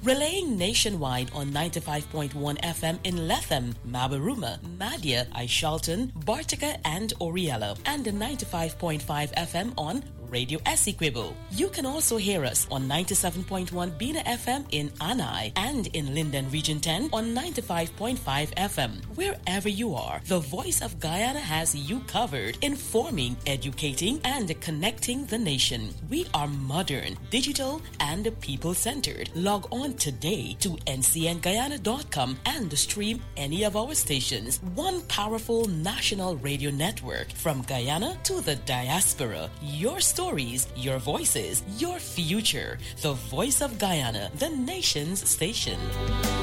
Relaying nationwide on 95.1 FM in Lethem, Mabaruma, Madia, Aishalton, Bartica and Oriella, and 95.5 FM on Radio Essequibo. You can also hear us on 97.1 Bina FM in Anai and in Linden Region 10 on 95.5 FM. Wherever you are, the Voice of Guyana has you covered, informing, educating, and connecting the nation. We are modern, digital, and people-centered. Log on today to ncnguyana.com and stream any of our stations. One powerful national radio network from Guyana to the diaspora. Your stories, your voices, your future. The Voice of Guyana, the nation's station.